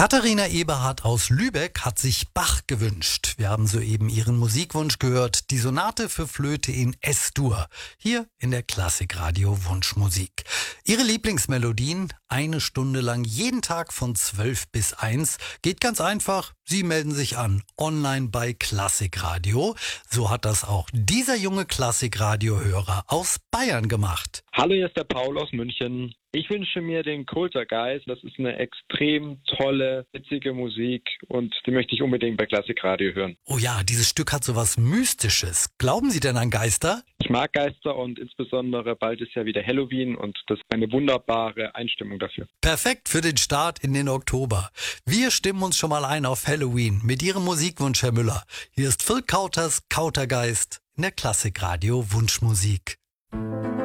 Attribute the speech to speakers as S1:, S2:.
S1: Katharina Eberhardt aus Lübeck hat sich Bach gewünscht. Wir haben soeben ihren Musikwunsch gehört, die Sonate für Flöte in S-Dur, hier in der Klassikradio Wunschmusik. Ihre Lieblingsmelodien, 1 Stunde lang jeden Tag von 12 bis 1, geht ganz einfach. Sie melden sich an, online bei Klassikradio. So hat das auch dieser junge Klassikradio-Hörer aus Bayern gemacht.
S2: Hallo, hier ist der Paul aus München. Ich wünsche mir den Kultergeist. Das ist eine extrem tolle, witzige Musik und die möchte ich unbedingt bei Klassikradio hören.
S1: Oh ja, dieses Stück hat sowas Mystisches. Glauben Sie denn an Geister?
S2: Ich mag Geister und insbesondere bald ist ja wieder Halloween und das ist eine wunderbare Einstimmung dafür.
S1: Perfekt für den Start in den Oktober. Wir stimmen uns schon mal ein auf Halloween mit Ihrem Musikwunsch, Herr Müller. Hier ist Phil Kauters Kautergeist in der Klassikradio Wunschmusik.